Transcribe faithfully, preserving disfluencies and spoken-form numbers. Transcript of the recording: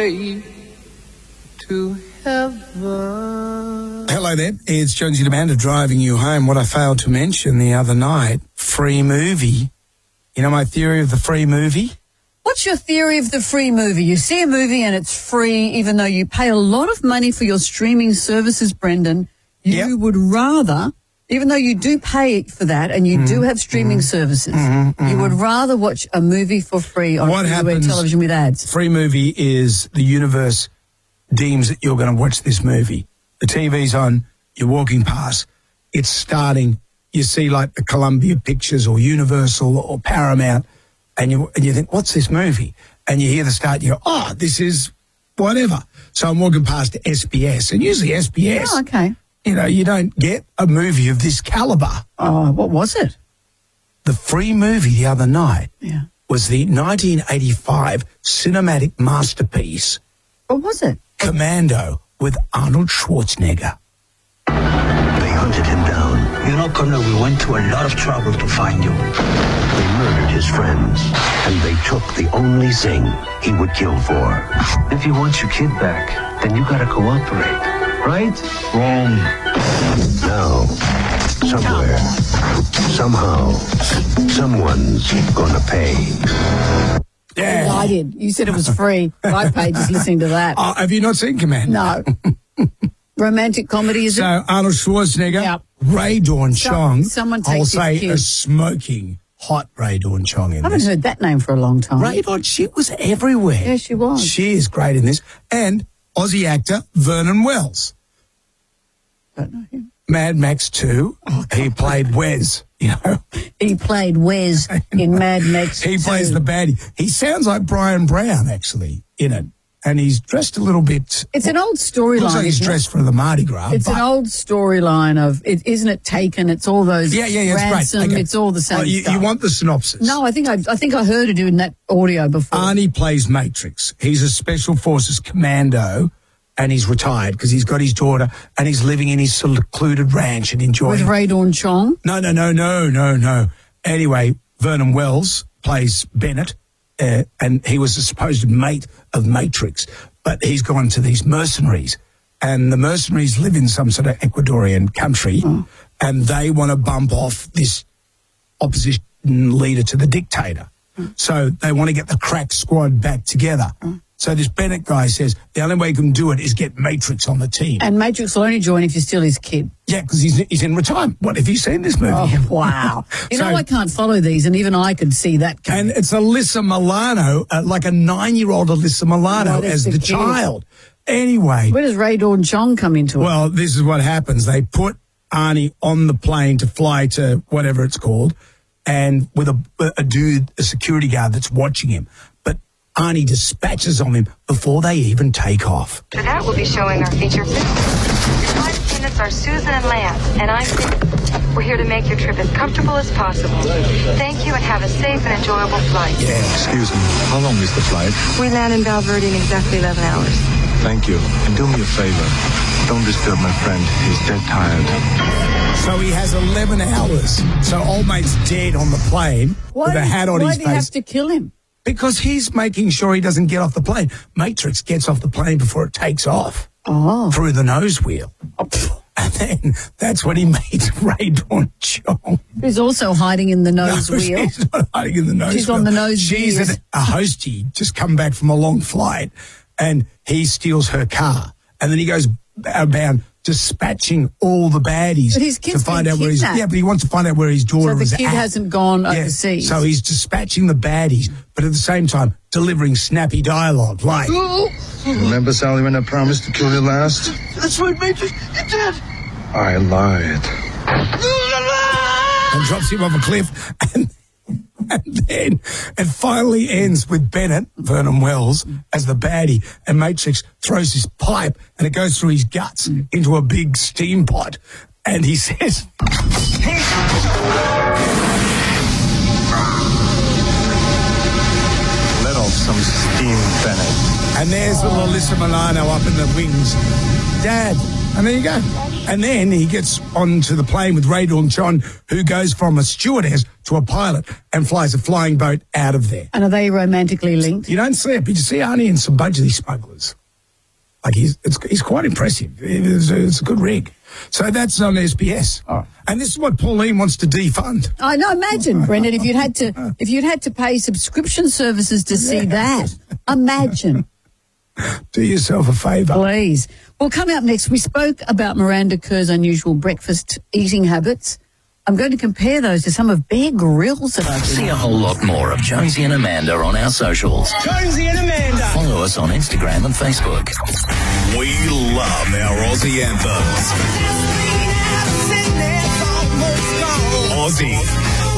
way to heaven. Hello there, it's Jonesy Demanda driving you home. What I failed to mention the other night, free movie. You know my theory of the free movie? What's your theory of the free movie? You see a movie and it's free, even though you pay a lot of money for your streaming services, Brendan. You Yep. would rather, even though you do pay for that and you mm, do have streaming mm, services, mm, mm. you would rather watch a movie for free on what happens, television with ads. Free movie is the universe deems that you're going to watch this movie. The T V's on, you're walking past, it's starting, you see like the Columbia Pictures or Universal or Paramount, and you and you think, what's this movie? And you hear the start, and you go, oh, this is whatever. So I'm walking past S B S, and usually S B S, oh, okay. you know, you don't get a movie of this caliber. Oh, what was it? The free movie the other night yeah. was the nineteen eighty-five cinematic masterpiece. What was it? Commando with Arnold Schwarzenegger. They hunted him down. You know, Colonel, we went to a lot of trouble to find you. They murdered his friends, and they took the only thing he would kill for. If you want your kid back, then you gotta cooperate, right? Wrong. Now, somewhere, somehow, someone's gonna pay. Yeah. I did. You said it was free. I paid just listening to that. Uh, have you not seen Commando? No. Romantic comedy, is so, it? So, Arnold Schwarzenegger, yep. Ray Dawn Chong. Someone take I'll say kid. a smoking hot Ray Dawn Chong in I haven't this. heard that name for a long time. Ray Dawn, she was everywhere. Yeah, she was. She is great in this. And Aussie actor Vernon Wells. Don't know him. Mad Max two, oh, he played Wes, you know. He played Wes in Mad Max He two. plays the baddie. He sounds like Brian Brown, actually, in it. And he's dressed a little bit... It's an old storyline. Looks like he's dressed for the Mardi Gras. It's but, an old storyline of, it, isn't it Taken? It's all those yeah, yeah, yeah, ransom. It's, great. Okay. It's all the same oh, you, stuff. You want the synopsis? No, I think I, I think I heard it in that audio before. Arnie plays Matrix. He's a Special Forces commando, and he's retired because he's got his daughter, and he's living in his secluded ranch and enjoying... With Ray Dawn Chong? No, no, no, no, no, no. Anyway, Vernon Wells plays Bennett, uh, and he was a supposed mate of Matrix. But he's gone to these mercenaries, and the mercenaries live in some sort of Ecuadorian country, mm. and they want to bump off this opposition leader to the dictator. Mm. So they want to get the crack squad back together. Mm. So this Bennett guy says the only way you can do it is get Matrix on the team. And Matrix will only join if you're still his kid. Yeah, because he's, he's in retirement. What, have you seen this movie? Oh, wow. You so, know, I can't follow these, and even I could see that coming. And it's Alyssa Milano, uh, like a nine-year-old Alyssa Milano no, as the, the child. Anyway. Where does Ray Dawn Chong come into it? Well, this is what happens. They put Arnie on the plane to fly to whatever it's called, and with a, a dude, a security guard that's watching him. But Arnie dispatches on him before they even take off. For that, we'll be showing our feature film. Your flight attendants are Susan and Lance, and I'm Cindy. We're here to make your trip as comfortable as possible. Thank you, and have a safe and enjoyable flight. Yeah. Excuse me, how long is the flight? We land in Valverde in exactly eleven hours. Thank you, and do me a favor. Don't disturb my friend. He's dead tired. So he has eleven hours. So old mate's dead on the plane why with a hat on his face. Why do you have to kill him? Because he's making sure he doesn't get off the plane. Matrix gets off the plane before it takes off. Oh. Through the nose wheel. Oh. And then that's when he meets Ray Dawn Chong. Who's also hiding in the nose no, wheel. She's not hiding in the nose she's wheel. She's on the nose She's gears. She's a hostie, just come back from a long flight, and he steals her car. And then he goes about dispatching all the baddies but his kid's to find been out where his kidnapped. yeah, but he wants to find out where his daughter so the is kid at. hasn't gone yeah. overseas. So he's dispatching the baddies, but at the same time delivering snappy dialogue like. Remember, Sally, when I promised to kill you last? That's right, Matrix. You did. I lied. And drops him off a cliff, and, and then it finally ends with Bennett, Vernon Wells, as the baddie, and Matrix throws his pipe, and it goes through his guts into a big steam pot, and he says, let off some steam, Bennett. And there's little Alyssa Milano up in the wings. Dad, And there you go. And then he gets onto the plane with Ray Dawn John, who goes from a stewardess to a pilot and flies a flying boat out of there. And are they romantically linked? You don't see it, but you see Arnie and some bunch of these smugglers. Like, he's it's, he's quite impressive. It's a, it's a good rig. So that's on S B S. Oh. And this is what Pauline wants to defund. I know. Imagine, Brendan, if you'd had to if you'd had to pay subscription services to see that. Imagine. Do yourself a favour. Please. Well, coming up next, we spoke about Miranda Kerr's unusual breakfast eating habits. I'm going to compare those to some of Bear Grylls that I've been See a whole lot more of Jonesy and Amanda on our socials. Jonesy and Amanda. Follow us on Instagram and Facebook. We love our Aussie anthems. Aussie.